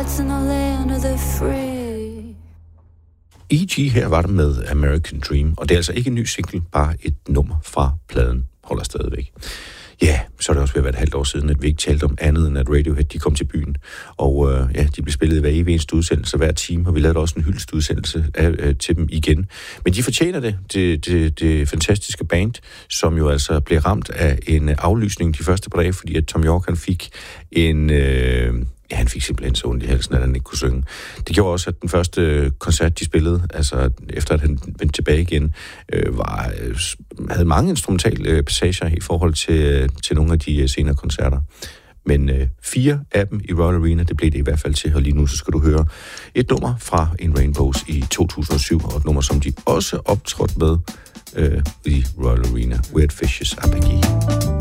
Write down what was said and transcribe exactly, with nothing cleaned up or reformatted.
hearts in the land of the free. E G her var der med American Dream, og det er altså ikke en ny single, bare et nummer fra pladen. Holder stadigvæk. Ja, så er det også ved at være et halvt år siden, at vi ikke talte om andet end, at Radiohead de kom til byen. Og øh, ja, de blev spillet i hver evig eneste udsendelse hver time, og vi lavede også en hyldstudsendelse af, øh, til dem igen. Men de fortjener det, det, det, det fantastiske band, som jo altså blev ramt af en aflysning de første par dage, fordi at Thom Yorke han fik en... Øh, Ja, han fik simpelthen så ondt i halsen, at han ikke kunne synge. Det gjorde også, at den første koncert, de spillede, altså efter at han vendte tilbage igen, øh, var, øh, havde mange instrumentale øh, passager i forhold til, øh, til nogle af de øh, senere koncerter. Men øh, fire af dem i Royal Arena, det blev det i hvert fald til, og lige nu så skal du høre et nummer fra In Rainbows i to tusind og syv, og et nummer, som de også optrådte med øh, i Royal Arena, Weird Fishes Apogee.